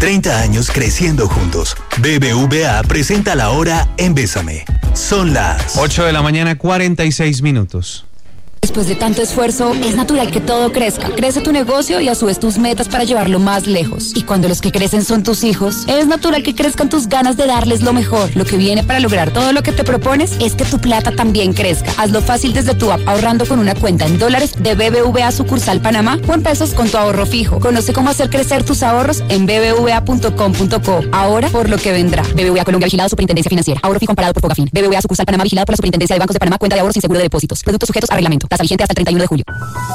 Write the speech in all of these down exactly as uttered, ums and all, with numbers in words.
treinta años creciendo juntos. B B V A presenta la hora en Bésame. Son las ocho de la mañana, cuarenta y seis minutos. Después de tanto esfuerzo, es natural que todo crezca. Crece tu negocio y a su vez tus metas para llevarlo más lejos. Y cuando los que crecen son tus hijos, es natural que crezcan tus ganas de darles lo mejor. Lo que viene para lograr todo lo que te propones es que tu plata también crezca. Hazlo fácil desde tu app ahorrando con una cuenta en dólares de B B V A sucursal Panamá o en pesos con tu ahorro fijo. Conoce cómo hacer crecer tus ahorros en b b v a punto com punto co. Ahora por lo que vendrá. B B V A Colombia vigilado Superintendencia Financiera. Ahorro fijo comparado por Fogafín. B B V A sucursal Panamá vigilado por la Superintendencia de Bancos de Panamá. Cuenta de ahorros sin seguro de depósitos. Productos sujetos a reglamento. Tasa vigente hasta el treinta y uno de julio.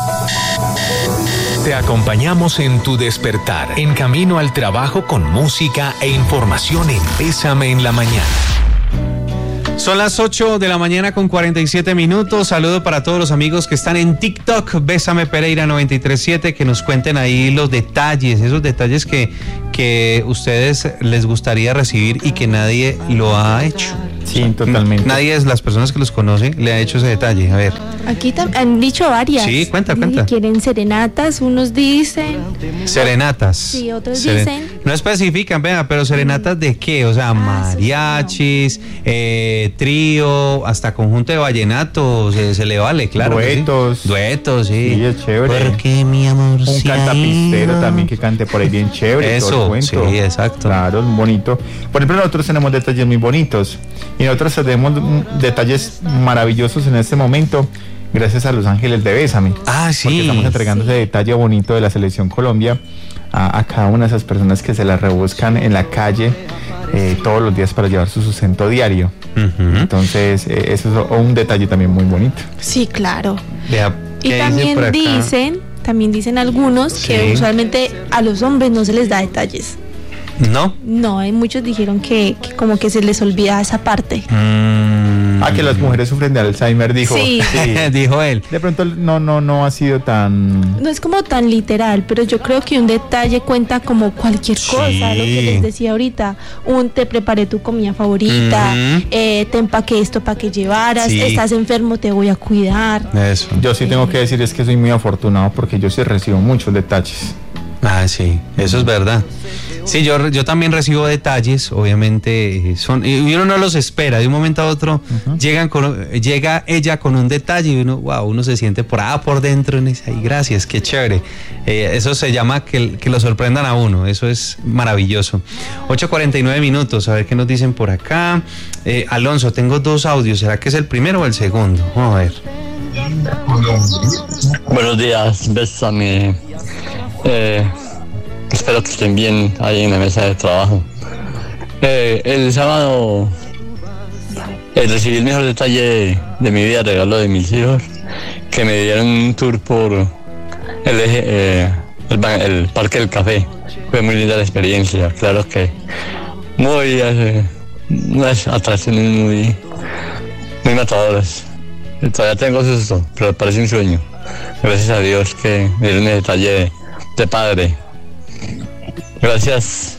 Te acompañamos en tu despertar, en camino al trabajo con música e información en Bésame en la mañana. Son las ocho de la mañana con cuarenta y siete minutos. Saludo para todos los amigos que están en TikTok, Bésame Pereira noventa y tres siete, que nos cuenten ahí los detalles, esos detalles que, que ustedes les gustaría recibir y que nadie lo ha hecho. Sí, totalmente. Nadie de las personas que los conoce le ha hecho ese detalle. A ver. Aquí tam- han dicho varias. Sí, cuenta, cuenta. Quieren serenatas, unos dicen. Serenatas. Sí, otros Seren- dicen. No especifican, vea, pero serenatas de qué, o sea, Ah, mariachis, eh, trío, hasta conjunto de vallenato, se, se le vale, claro. que Duetos. Sí. Duetos, sí. Sí, es chévere. Porque mi amor. Un cantapistero también que cante por ahí bien chévere. Eso, todo el cuento. sí, exacto. Claro, bonito. Por ejemplo, nosotros tenemos detalles muy bonitos y nosotros tenemos mm, detalles maravillosos en este momento gracias a Los Ángeles de Bésame. Ah, sí. Porque estamos entregando ese detalle bonito de la Selección Colombia a, a cada una de esas personas que se la rebuscan en la calle eh, todos los días para llevar su sustento diario. Uh-huh. Entonces, eh, eso es un detalle también muy bonito. Sí, claro. Vea, Y ¿qué dice también por acá? dicen, también dicen algunos Sí. que usualmente a los hombres no se les da detalles. ¿No? No, hay muchos dijeron que, que como que se les olvida esa parte. Mm. Ah, que las mujeres sufren de Alzheimer, dijo. Sí. Dijo él. De pronto no, no, no ha sido tan... No es como tan literal, pero yo creo que un detalle cuenta como cualquier cosa, Sí. lo que les decía ahorita, un te preparé tu comida favorita, Ujú. eh, te empaqué esto para que llevaras, Sí. estás enfermo, te voy a cuidar. Eso. Yo sí tengo que decir es que soy muy afortunado porque yo sí recibo muchos detalles. Ah, sí, eso es verdad. Sí, yo, yo también recibo detalles, obviamente, eh, son, y uno no los espera, de un momento a otro uh-huh. llegan con, llega ella con un detalle y uno, wow, uno se siente por ah, por dentro, y dice, ay, gracias, qué chévere. Eh, eso se llama que, que lo sorprendan a uno, eso es maravilloso. ocho cuarenta y nueve minutos, a ver qué nos dicen por acá. Eh, Alonso, tengo dos audios, ¿será que es el primero o el segundo? Vamos a ver. Buenos días, Bésame. Eh, espero que estén bien ahí en la mesa de trabajo. Eh, el sábado eh, recibí el mejor detalle de, de mi vida, regalo de mis hijos, que me dieron un tour por el, eje, eh, el, el Parque del Café. Fue muy linda la experiencia, claro que muy eh, unas atracciones muy, muy matadoras. Todavía tengo susto, pero parece un sueño. Gracias a Dios que me dieron el detalle de, de padre. Gracias.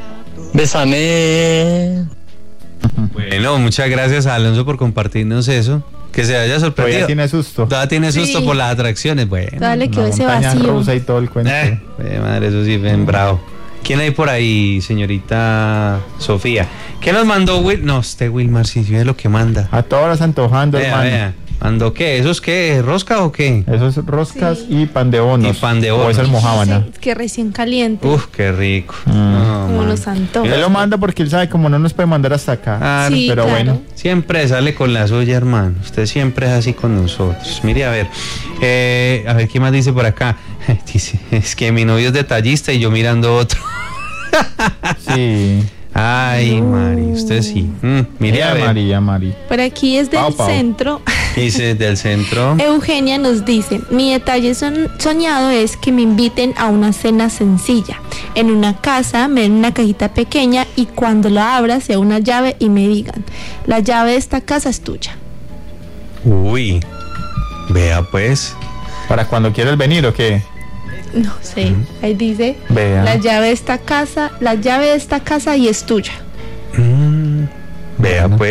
Bésame. Bueno, muchas gracias a Alonso por compartirnos eso. Que se haya sorprendido. Todavía tiene susto. Todavía tiene susto Sí. por las atracciones. Bueno. Todavía le quedó Una ese montaña vacío. rusa y todo el cuento. Eh, eh, madre, eso sí, ven bravo. ¿Quién hay por ahí, señorita Sofía? ¿Qué nos mandó Will? No, este Wilmar, si sí, es lo que manda. A todas horas antojando, Vea, hermano. vea. ¿Mandó qué? ¿Eso es qué? ¿Rosca o qué? Eso es roscas Sí. y pan de bonos. Y pan de bonos. O es almojábana. Sí, que recién caliente. Uf, qué rico. Mm. No, como man. los antojos. Él lo manda porque él sabe como no nos puede mandar hasta acá. Ah, Sí, pero claro. bueno. Siempre sale con la suya, hermano. Usted siempre es así con nosotros. Mire, a ver. Eh, a ver, ¿qué más dice por acá? Dice, es que mi novio es detallista y yo mirando otro. Sí. Ay, Mari, usted sí. Mm, mire, a Ella, ver. María, Mari. Por aquí es del Pau, Pau. centro. Dice del centro. Eugenia nos dice, mi detalle son- soñado es que me inviten a una cena sencilla. En una casa me den una cajita pequeña y cuando la abra sea una llave y me digan, la llave de esta casa es tuya. Uy. Vea pues. ¿Para cuando quieres venir o qué? No sé, ahí dice, Vea. la llave de esta casa, la llave de esta casa y es tuya. Mm, vea Bueno. pues.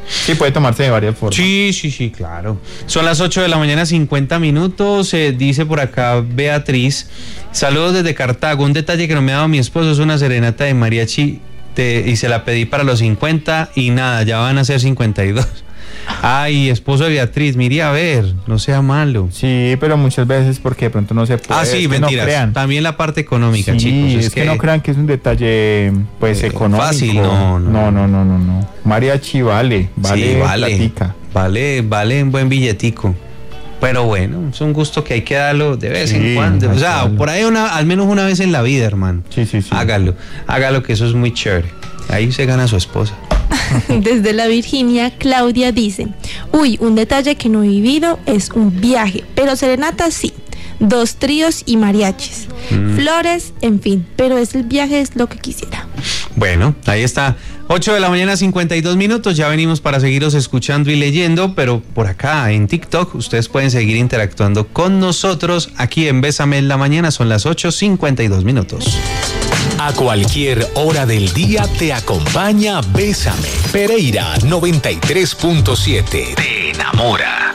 Sí, puede tomarse de varias formas. Sí, sí, sí, claro. Son las ocho de la mañana, cincuenta minutos. Eh, dice por acá Beatriz. Saludos desde Cartago. Un detalle que no me ha dado mi esposo es una serenata de mariachi de, y se la pedí para los cincuenta y nada, ya van a ser cincuenta y dos. Ay, esposo de Beatriz, mire a ver, no sea malo. Sí, pero muchas veces porque de pronto no se puede. Ah, sí, es que mentiras. No crean. También la parte económica, sí, chicos. Es, es que, que no crean que es un detalle, pues, eh, económico. Fácil, no, no. No, no, no, no, no. Mariachi vale, vale, sí, vale, platica. Vale, vale un buen billetico. Pero bueno, es un gusto que hay que darlo de vez sí, en cuando. O sea, darlo. por ahí una, al menos una vez en la vida, hermano. Sí, sí, sí. Hágalo, hágalo que eso es muy chévere. Ahí se gana a su esposa. Desde la Virginia, Claudia dice, uy, un detalle que no he vivido es un viaje, pero serenata sí, dos tríos y mariachis, mm. flores, en fin, pero es el viaje es lo que quisiera. Bueno, ahí está, ocho de la mañana, cincuenta y dos minutos, ya venimos para seguiros escuchando y leyendo, pero por acá en TikTok ustedes pueden seguir interactuando con nosotros, aquí en Bésame en la Mañana, son las ocho cincuenta y dos minutos. A cualquier hora del día te acompaña Bésame. Pereira noventa y tres punto siete. Te enamora.